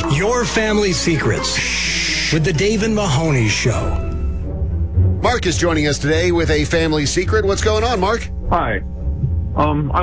Your Family Secrets with the Dave and Mahoney Show. Mark is joining us today with a family secret. What's going on, Mark? Hi.